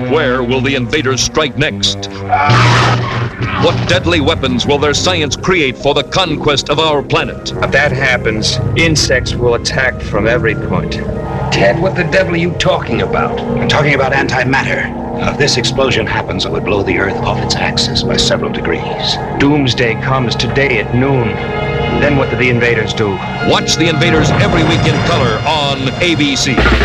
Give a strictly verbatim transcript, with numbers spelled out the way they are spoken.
Where will the invaders strike next? What deadly weapons will their science create for the conquest of our planet? If that happens, insects will attack from every point. Ted, what the devil are you talking about? I'm talking about antimatter. Now, if this explosion happens, it would blow the Earth off its axis by several degrees. Doomsday comes today at noon. Then what do the invaders do? Watch the invaders every week in color on A B C.